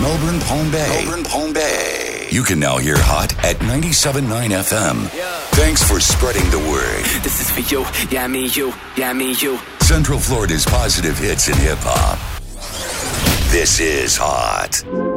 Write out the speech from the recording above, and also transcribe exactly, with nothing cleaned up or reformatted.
Melbourne, Palm Bay. Melbourne, Palm Bay. You can now hear Hot at ninety-seven point nine F M. Yeah. Thanks for spreading the word. This is for you. Yeah, me, you. Yeah, me, you. Central Florida's positive hits in hip-hop. This is Hot.